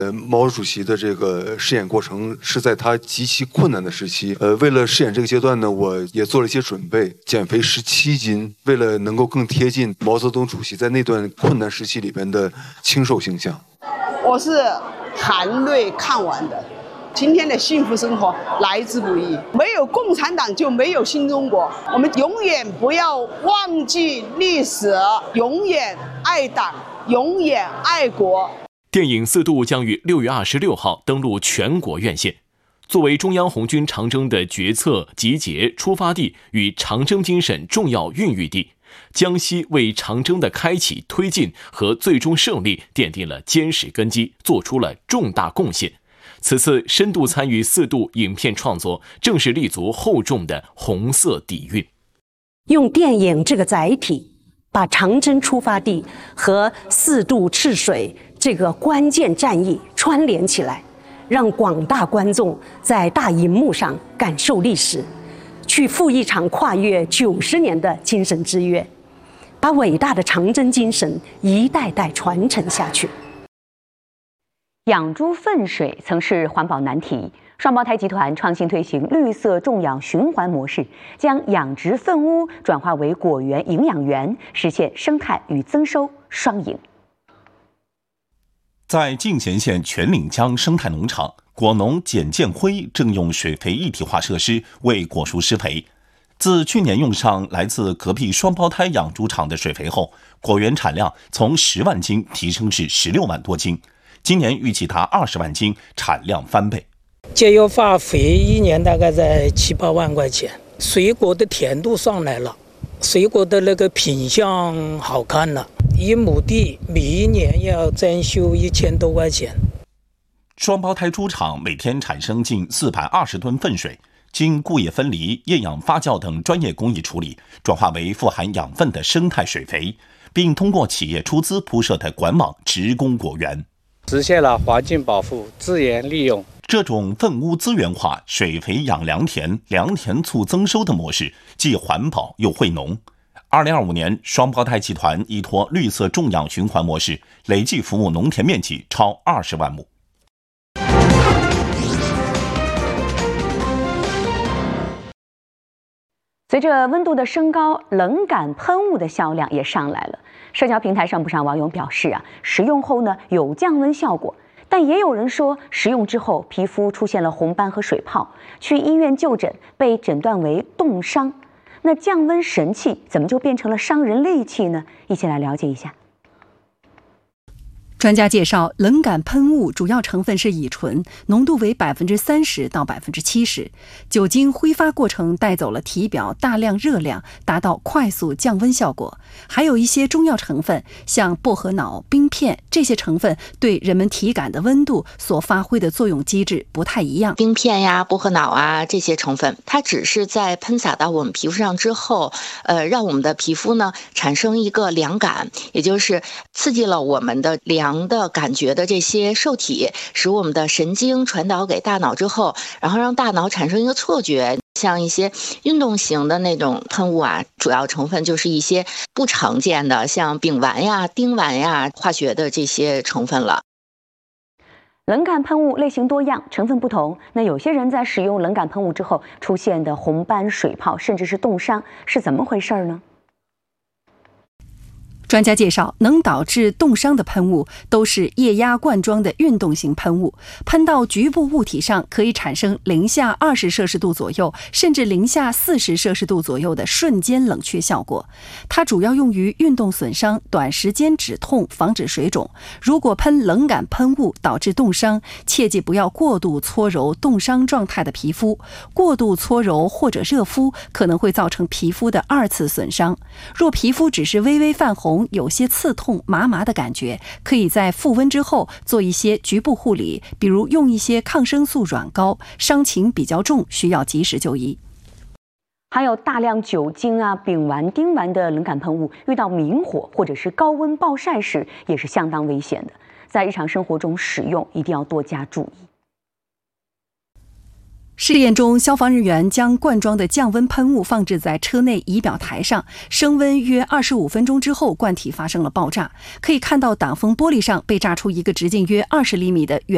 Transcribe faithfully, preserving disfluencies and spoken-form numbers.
呃，毛主席的这个试验过程是在他极其困难的时期。呃，为了试验这个阶段呢，我也做了一些准备，减肥十七斤，为了能够更贴近毛泽东主席在那段困难时期里边的清瘦形象。 我是含泪看完的。今天的幸福生活来之不易，没有共产党就没有新中国。我们永远不要忘记历史，永远爱党，永远爱国。 电影《四渡》将于六月二十六号登陆全国院线。作为中央红军长征的决策、集结、出发地与长征精神重要孕育地，江西为长征的开启、推进和最终胜利奠定了坚实根基，做出了重大贡献。此次深度参与四渡影片创作，正是立足厚重的红色底蕴。 用电影这个载体，把长征出发地和四渡赤水这个关键战役串联起来，让广大观众在大荧幕上感受历史，去赴一场跨越九十年的精神之约，把伟大的长征精神一代代传承下去。 养猪粪水曾是环保难题，双胞胎集团创新推行绿色种养循环模式，将养殖粪污转化为果园营养源，实现生态与增收双赢。 在进贤县全岭江生态农场，果农简建辉正用水肥一体化设施为果树施肥。自去年用上来自隔壁双胞胎养猪场的水肥后，果园产量从十万斤提升至十六万多斤。今年预计达二十万斤，产量翻倍。 节约化肥一年大概在七八万块钱，水果的甜度上来了，水果的那个品相好看了。一亩地每一年要增收一千多块钱。 双胞胎猪场每天产生近四百二十吨粪水，经固液分离、厌氧发酵等专业工艺处理，转化为富含养分的生态水肥，并通过企业出资铺设的管网直供果园。 实现了环境保护、资源利用。 这种粪污资源化、水肥养良田、良田促增收的模式，既环保又惠农。二零二五年，双胞胎集团依托绿色种养循环模式，累计服务农田面积超二十万亩。 随着温度的升高，冷感喷雾的销量也上来了。社交平台上不少网友表示啊，使用后呢有降温效果，但也有人说使用之后皮肤出现了红斑和水泡，去医院就诊被诊断为冻伤。那降温神器怎么就变成了伤人利器呢？一起来了解一下。 专家介绍，冷感喷雾主要成分是乙醇，浓度为百分之三十到百分之七十。酒精挥发过程带走了体表大量热量，达到快速降温效果。还有一些中药成分，像薄荷脑、冰片，这些成分对人们体感的温度所发挥的作用机制不太一样。 冰片呀、薄荷脑啊这些成分，它只是在喷洒到我们皮肤上之后，呃，让我们的皮肤呢产生一个凉感，也就是刺激了我们的凉的感觉的这些受体，使我们的神经传导给大脑之后，然后让大脑产生一个错觉。像一些运动型的那种喷雾啊，主要成分就是一些不常见的，像丙烷呀、丁烷呀，化学的这些成分了。 冷感喷雾类型多样，成分不同。那有些人在使用冷感喷雾之后出现的红斑、水泡，甚至是冻伤，是怎么回事呢？ 专家介绍，能导致冻伤的喷雾都是液压罐装的运动型喷雾，喷到局部物体上可以产生零下二十摄氏度左右，甚至零下四十摄氏度左右的瞬间冷却效果。它主要用于运动损伤、短时间止痛、防止水肿。如果喷冷感喷雾导致冻伤，切记不要过度搓揉冻伤状态的皮肤，过度搓揉或者热敷可能会造成皮肤的二次损伤。若皮肤只是微微泛红，有些刺痛麻麻的感觉，可以在复温之后做一些局部护理，比如用一些抗生素软膏，伤情比较重需要及时就医。 还有大量酒精啊、丙烷、丁烷的冷感喷雾，遇到明火或者是高温暴晒时也是相当危险的，在日常生活中使用一定要多加注意。 试验中，消防人员将罐装的降温喷雾放置在车内仪表台上，升温约二十五分钟之后，罐体发生了爆炸。可以看到挡风玻璃上被炸出一个直径约二十厘米的圆